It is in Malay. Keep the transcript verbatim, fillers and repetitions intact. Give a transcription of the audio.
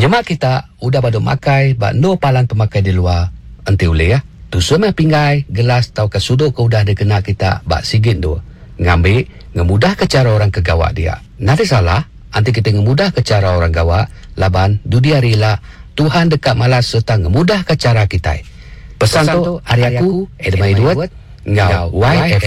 Penyemak kita udah pada makai bak no palan pemakai di luar enti boleh ya. Tu semai pinggai gelas tau ke sudut ke udah ada kena kita bak sigit tu. Ngambil ngemudah ke cara orang ke gawak dia. Nada salah anti kita ngemudah ke cara orang gawak laban dudia rela Tuhan dekat malas serta ngemudah ke cara kita. Pesan, Pesan tu hari aku Edmai Duet ngau Y F